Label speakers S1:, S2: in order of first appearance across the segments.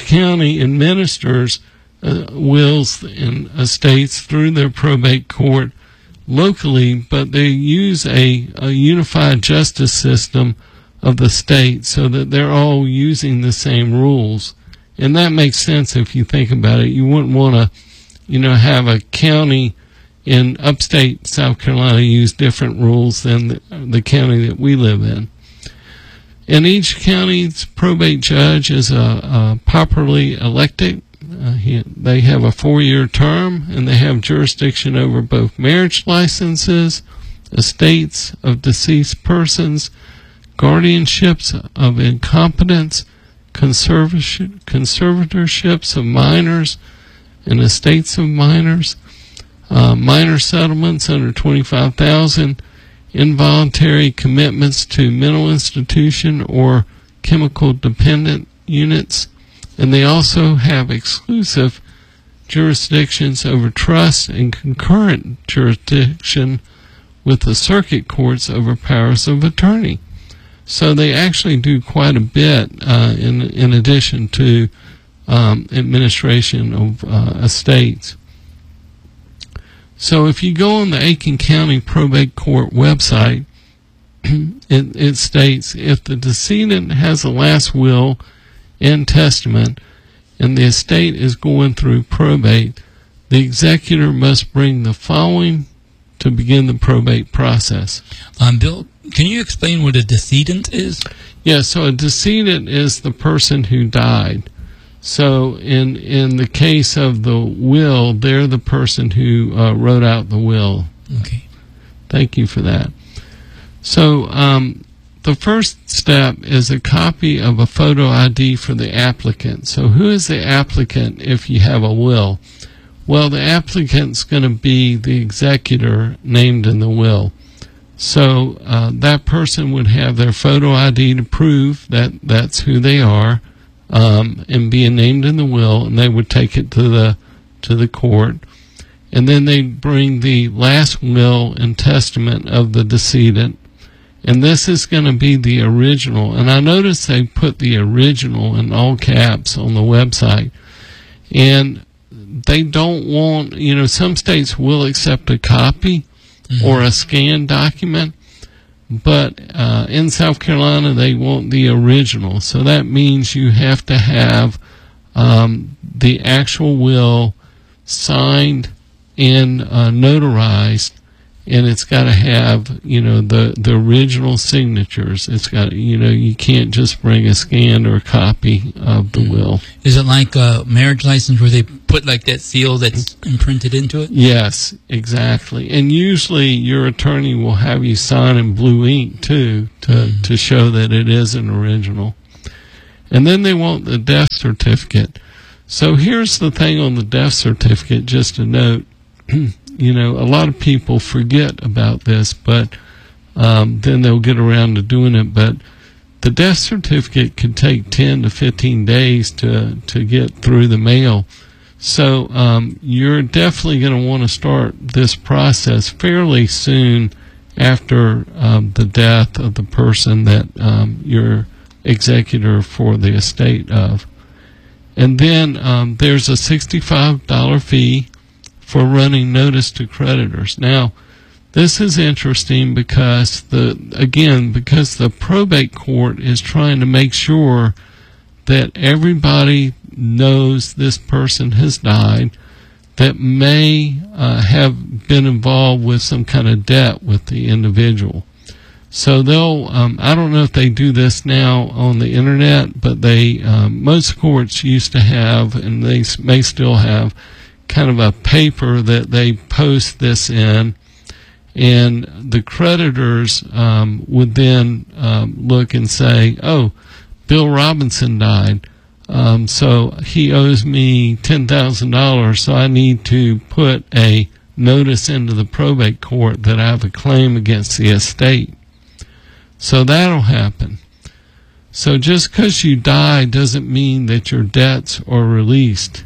S1: county administers wills and estates through their probate court locally, but they use a unified justice system of the state so that they're all using the same rules. And that makes sense if you think about it. You wouldn't want to, have a county in upstate South Carolina use different rules than the county that we live in. And each county's probate judge is properly elected. They have a 4-year term, and they have jurisdiction over both marriage licenses, estates of deceased persons, guardianships of incompetents, conservatorships of minors and estates of minors, minor settlements under $25,000, involuntary commitments to mental institution or chemical dependent units, and they also have exclusive jurisdictions over trusts and concurrent jurisdiction with the circuit courts over powers of attorney. So they actually do quite a bit in addition to administration of estates. So if you go on the Aiken County Probate Court website, it states, if the decedent has a last will and testament and the estate is going through probate, the executor must bring the following to begin the probate process.
S2: Bill, can you explain what a decedent is?
S1: Yeah, so a decedent is the person who died. So in the case of the will, they're the person who wrote out the will.
S2: Okay.
S1: Thank you for that. So the first step is a copy of a photo ID for the applicant. So who is the applicant if you have a will? Well, the applicant's going to be the executor named in the will. So that person would have their photo ID to prove that that's who they are, and being named in the will, and they would take it to the court, and then they'd bring the last will and testament of the decedent, and this is going to be the original. And I noticed they put the original in all caps on the website, and they don't want, some states will accept a copy or a scanned document, but in South Carolina they want the original. So that means you have to have the actual will signed and notarized, and it's got to have the original signatures. It's got you can't just bring a scanned or a copy of the will.
S2: Is it like a marriage license where they put like that seal that's imprinted into it?
S1: Yes, exactly. And usually your attorney will have you sign in blue ink too to show that it is an original. And then they want the death certificate. So here's the thing on the death certificate, just to note. A lot of people forget about this, but then they'll get around to doing it. But the death certificate can take 10 to 15 days to get through the mail. So you're definitely going to want to start this process fairly soon after the death of the person that you're executor for the estate of. And then there's a $65 fee for running notice to creditors. Now, this is interesting because the probate court is trying to make sure that everybody knows this person has died that may have been involved with some kind of debt with the individual. So they'll, I don't know if they do this now on the internet, but most courts used to have, and they may still have, kind of a paper that they post this in, and the creditors would then look and say, oh, Bill Robinson died, so he owes me $10,000, so I need to put a notice into the probate court that I have a claim against the estate. So that'll happen. So just because you die doesn't mean that your debts are released.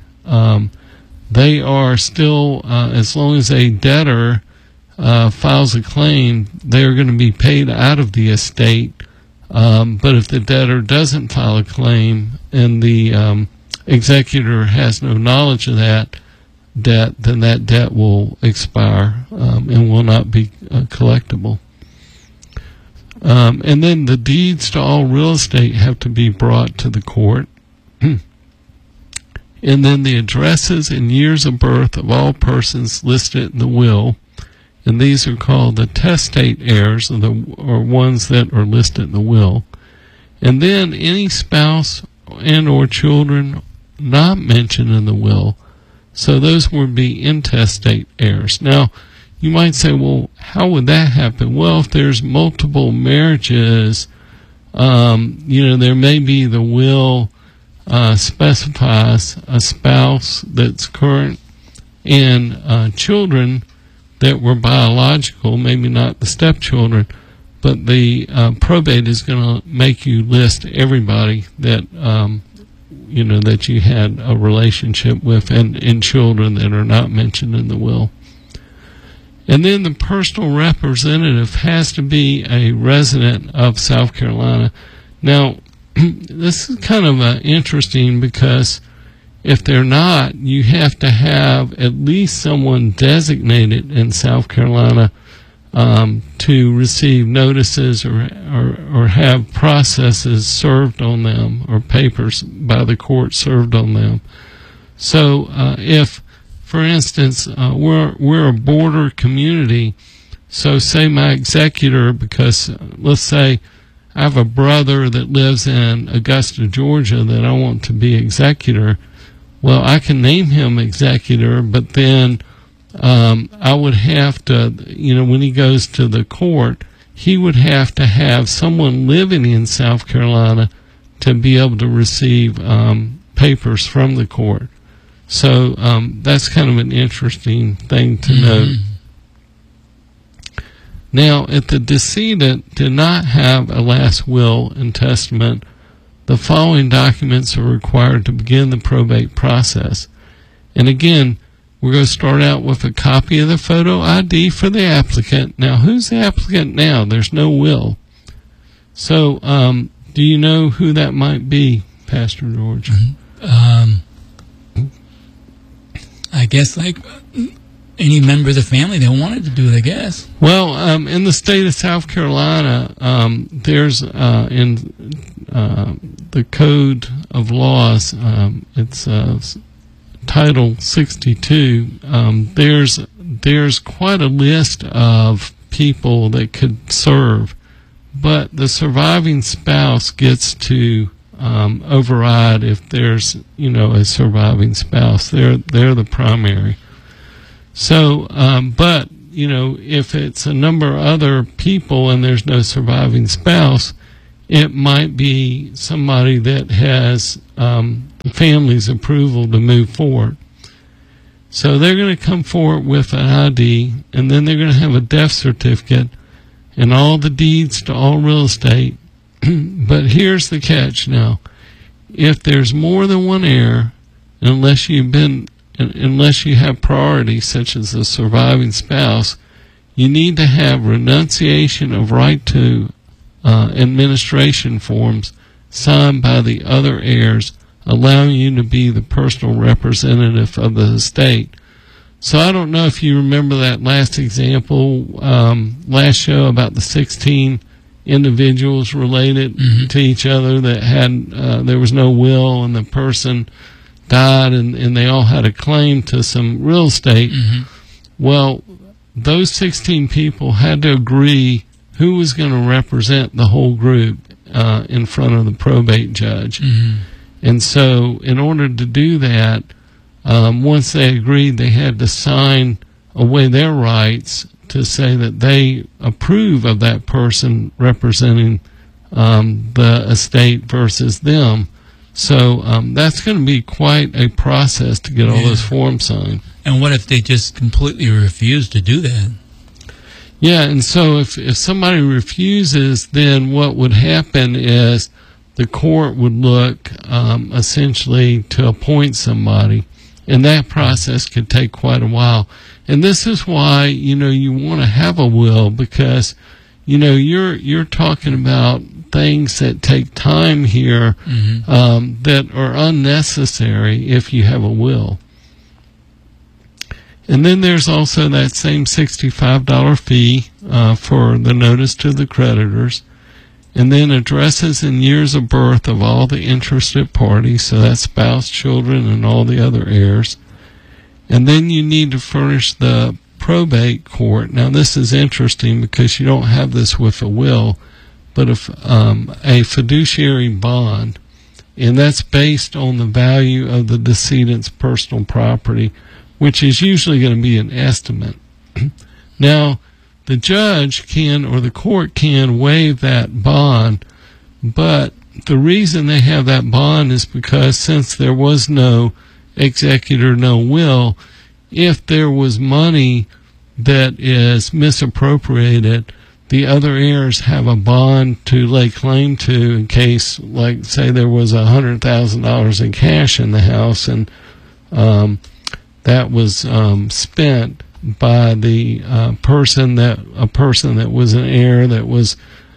S1: They are still, as long as a debtor files a claim, they're going to be paid out of the estate. But if the debtor doesn't file a claim and the executor has no knowledge of that debt, then that debt will expire and will not be collectible. And then the deeds to all real estate have to be brought to the court. And then the addresses and years of birth of all persons listed in the will, and these are called the testate heirs, or ones that are listed in the will. And then any spouse and or children not mentioned in the will, so those would be intestate heirs. Now, you might say, well, how would that happen? Well, if there's multiple marriages, there may be the will specifies a spouse that's current and children that were biological, maybe not the stepchildren, but the probate is going to make you list everybody that that you had a relationship with, and children that are not mentioned in the will. And then the personal representative has to be a resident of South Carolina. Now, this is kind of interesting, because if they're not, you have to have at least someone designated in South Carolina to receive notices or have processes served on them, or papers by the court served on them. So if, for instance, we're a border community, so say my executor, because let's say I have a brother that lives in Augusta, Georgia, that I want to be executor. Well, I can name him executor, but then I would have to, when he goes to the court, he would have to have someone living in South Carolina to be able to receive papers from the court. So that's kind of an interesting thing to note. Now, if the decedent did not have a last will and testament, the following documents are required to begin the probate process. And again, we're going to start out with a copy of the photo ID for the applicant. Now, who's the applicant now? There's no will. So, do you know who that might be, Pastor George?
S2: I guess like any member of the family that wanted to do it, I guess.
S1: Well, in the state of South Carolina, there's in the Code of Laws, it's Title 62. There's quite a list of people that could serve, but the surviving spouse gets to override if there's a surviving spouse. They're the primary. So, but if it's a number of other people and there's no surviving spouse, it might be somebody that has the family's approval to move forward. So they're going to come forward with an ID, and then they're going to have a death certificate and all the deeds to all real estate. But here's the catch now. If there's more than one heir, unless you have priority, such as a surviving spouse, you need to have renunciation of right to administration forms signed by the other heirs, allowing you to be the personal representative of the estate. So I don't know if you remember that last example, last show, about the 16 individuals related to each other that had, there was no will, and the person died, and they all had a claim to some real estate. Well, those 16 people had to agree who was going to represent the whole group in front of the probate judge. And so in order to do that, once they agreed, they had to sign away their rights to say that they approve of that person representing the estate versus them. So that's going to be quite a process to get all those forms signed.
S2: And what if they just completely refuse to do that?
S1: Yeah, and so if somebody refuses, then what would happen is the court would look essentially to appoint somebody, and that process could take quite a while. And this is why, you want to have a will, because, you're talking about things that take time here, that are unnecessary if you have a will. And then there's also that same $65 fee for the notice to the creditors. And then addresses and years of birth of all the interested parties, so that's spouse, children, and all the other heirs. And then you need to furnish the probate court. Now this is interesting because you don't have this with a will, but a fiduciary bond, and that's based on the value of the decedent's personal property, which is usually going to be an estimate. Now, the judge can, or the court can, waive that bond, but the reason they have that bond is because since there was no executor, no will, if there was money that is misappropriated, the other heirs have a bond to lay claim to in case, like, say there was $100,000 in cash in the house, and that was spent by the person that was an heir that was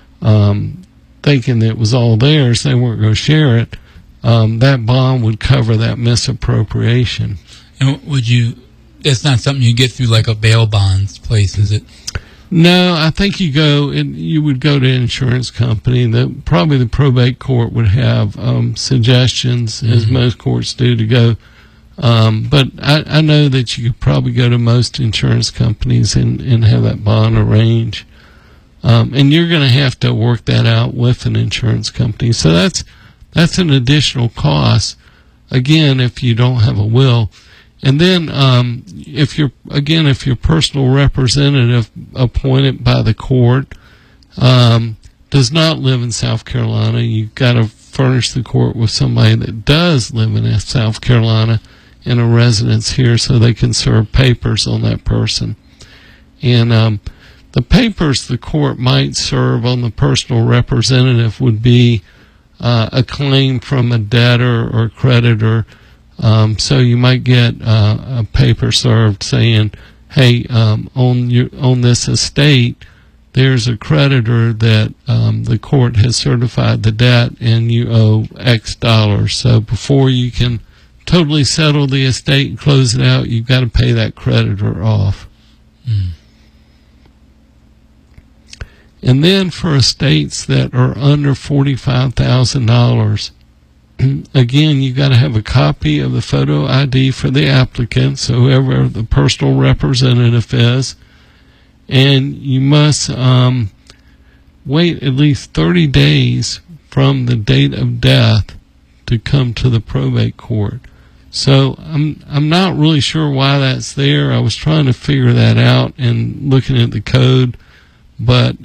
S1: thinking that it was all theirs, they weren't going to share it. That bond would cover that misappropriation.
S2: And that's not something you get through like a bail bonds place, is it?
S1: No, I think you would go to an insurance company. Probably the probate court would have suggestions, as most courts do, to go. But I know that you could probably go to most insurance companies and have that bond arranged. And you're going to have to work that out with an insurance company. So that's an additional cost, again, if you don't have a will. And then if your personal representative appointed by the court does not live in South Carolina, you've got to furnish the court with somebody that does live in South Carolina and a residence here so they can serve papers on that person. And the papers the court might serve on the personal representative would be a claim from a debtor or creditor. So you might get a paper served saying, hey, on this estate, there's a creditor that the court has certified the debt and you owe X dollars. So before you can totally settle the estate and close it out, you've got to pay that creditor off. And then for estates that are under $45,000, again, you got to have a copy of the photo ID for the applicant, so whoever the personal representative is, and you must wait at least 30 days from the date of death to come to the probate court. So I'm not really sure why that's there. I was trying to figure that out and looking at the code, but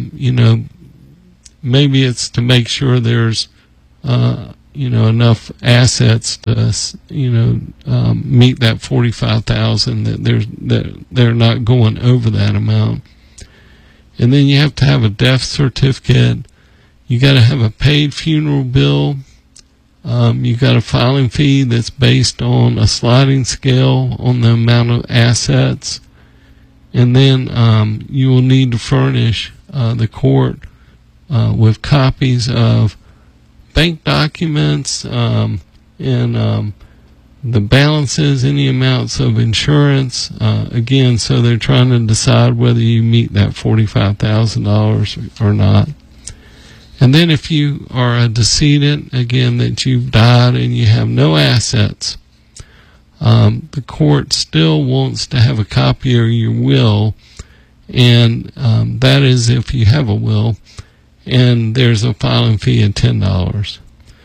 S1: maybe it's to make sure there's enough assets to meet that 45,000, that they're not going over that amount. And then you have to have a death certificate. You got to have a paid funeral bill. You got a filing fee that's based on a sliding scale on the amount of assets. And then you will need to furnish the court with copies of bank documents and the balances, any amounts of insurance. Again, so they're trying to decide whether you meet that $45,000 or not. And then if you are a decedent, again, that you've died and you have no assets, the court still wants to have a copy of your will, and that is if you have a will, and there's a filing fee of $10.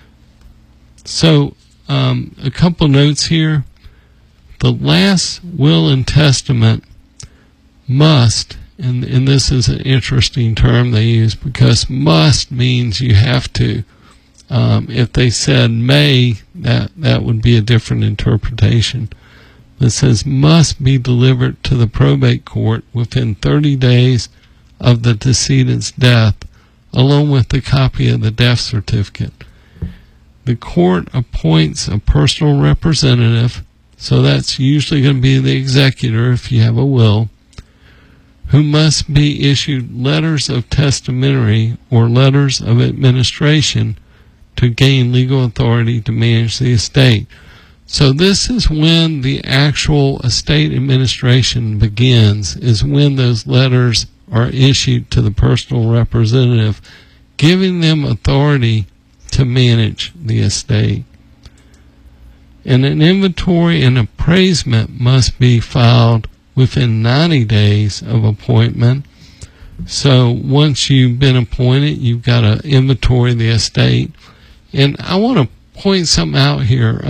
S1: So a couple notes here. The last will and testament must, and this is an interesting term they use, because must means you have to. If they said may, that would be a different interpretation. It says must be delivered to the probate court within 30 days of the decedent's death, along with the copy of the death certificate. The court appoints a personal representative, so that's usually going to be the executor if you have a will, who must be issued letters of testamentary or letters of administration to gain legal authority to manage the estate. So this is when the actual estate administration begins, is when those letters are issued to the personal representative, giving them authority to manage the estate. And an inventory and appraisement must be filed within 90 days of appointment. So once you've been appointed, you've got to inventory the estate. And I want to point something out here.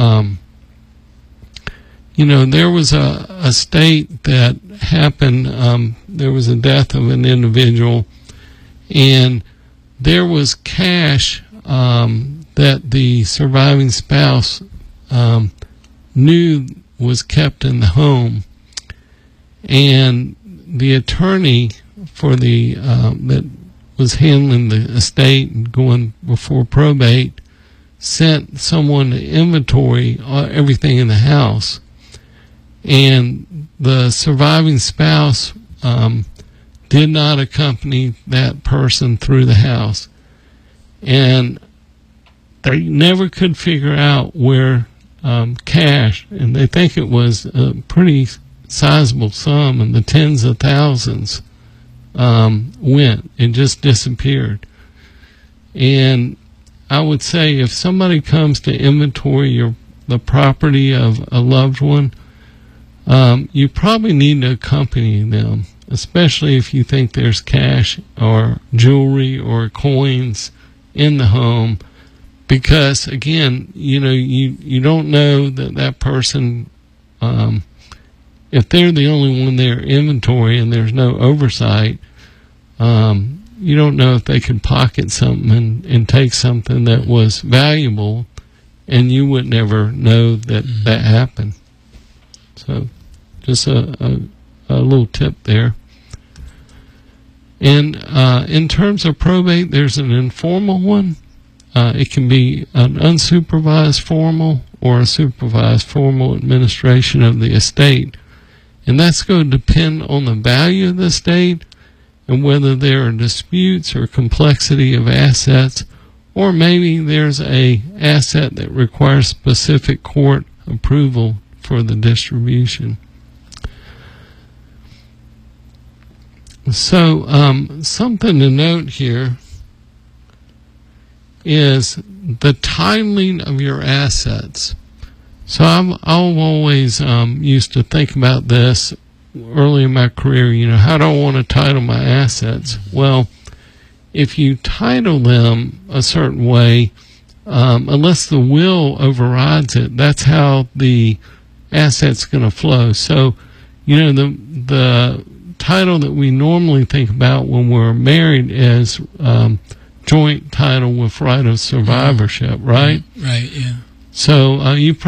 S1: There was a estate that happened. There was a death of an individual, and there was cash that the surviving spouse knew was kept in the home, and the attorney for the that was handling the estate and going before probate sent someone to inventory everything in the house, and the surviving spouse did not accompany that person through the house, and they never could figure out where cash, and they think it was a pretty sizable sum in the tens of thousands, went. It just disappeared. And I would say if somebody comes to inventory the property of a loved one, you probably need to accompany them, especially if you think there's cash or jewelry or coins in the home, because again, you don't know that person, if they're the only one there inventory and there's no oversight, you don't know if they could pocket something and take something that was valuable, and you would never know that happened. So just a little tip there. And in terms of probate, there's an informal one. It can be an unsupervised formal or a supervised formal administration of the estate. And that's going to depend on the value of the estate and whether there are disputes or complexity of assets, or maybe there's a asset that requires specific court approval for the distribution. So something to note here is the titling of your assets. So I've always used to think about this early in my career. How do I want to title my assets? Well, if you title them a certain way, unless the will overrides it, that's how the asset's going to flow. So, the title that we normally think about when we're married is joint title with right of survivorship, right?
S2: Right, yeah.
S1: So you